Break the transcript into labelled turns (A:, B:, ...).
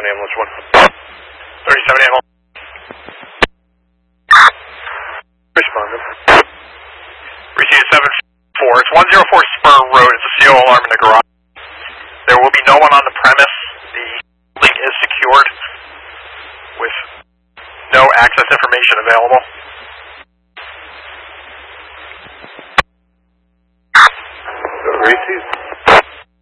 A: ambulance 1. 37 ambulance. Responded. Received 7-4. It's 104 Spur Road. It's a CO alarm in the garage. There will be no one on the premise. The building is secured with no access information available.
B: Received